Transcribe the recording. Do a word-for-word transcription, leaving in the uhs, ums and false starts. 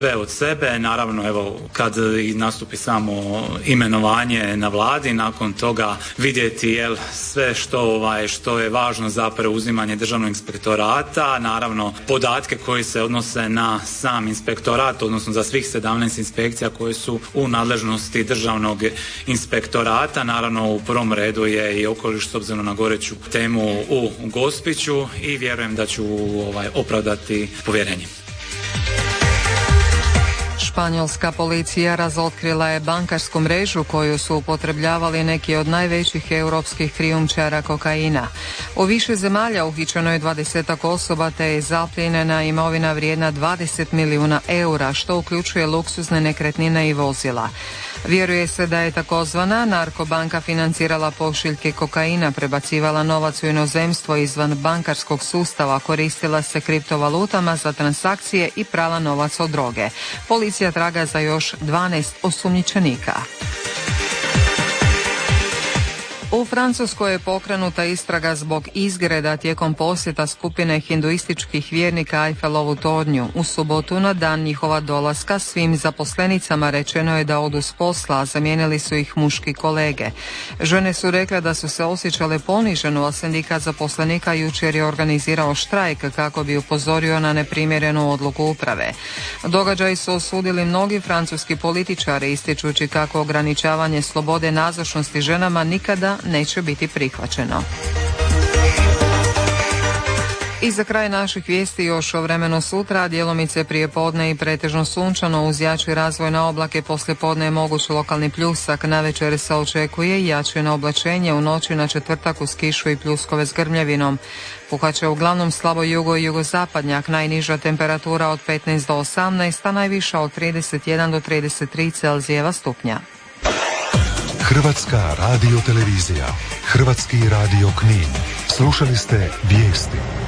sve od sebe. Naravno, evo, kad nastupi samo imenovanje na vladi, nakon toga vidjeti jel, sve što, ovaj, što je važno za preuzimanje državnog inspektorata, naravno podatke koji se odnose na sam inspektorat, odnosno za svih sedamnaest inspekcija koje su u nadležnosti državnog inspektorata. Naravno, u prvom redu je i okoliš s obzirom na goreću temu u Gospiću i vjerujem da ću ovaj, opravdati povjerenje. Španjolska policija razotkrila je bankarsku mrežu koju su upotrebljavali neki od najvećih europskih krijumčara kokaina. U više zemalja uhićeno je dvadesetak osoba te je zaplijenjena imovina vrijedna dvadeset milijuna eura, što uključuje luksuzne nekretnine i vozila. Vjeruje se da je takozvana narkobanka financirala pošiljke kokaina, prebacivala novac u inozemstvo izvan bankarskog sustava, koristila se kriptovalutama za transakcije i prala novac od droge. Policija traga za još dvanaest osumnjičenika. U Francuskoj je pokrenuta istraga zbog izgreda tijekom posjeta skupine hinduističkih vjernika Eiffelovu tornju. U subotu na dan njihova dolaska svim zaposlenicama rečeno je da odu s posla, a zamijenili su ih muški kolege. Žene su rekle da su se osjećale poniženo, a sindikat zaposlenika jučer je organizirao štrajk kako bi upozorio na neprimjerenu odluku uprave. Događaji su osudili mnogi francuski političari, ističući kako ograničavanje slobode nazočnosti ženama nikada neće biti prihvaćeno. I za kraj naših vijesti još o vremenu sutra, djelomice prije podne i pretežno sunčano uz jači razvoj na oblake, poslije podne je moguć lokalni pljusak, navečer se očekuje jače na oblačenje, u noći na četvrtak uz kišu i pljuskove s grmljavinom. Puhat će uglavnom slabo jugo i jugozapadnjak, najniža temperatura od petnaest do osamnaest, a najviša od trideset jedan do trideset tri Celzijeva stupnja. Hrvatska radiotelevizija, Hrvatski radio Knin. Slušali ste vijesti.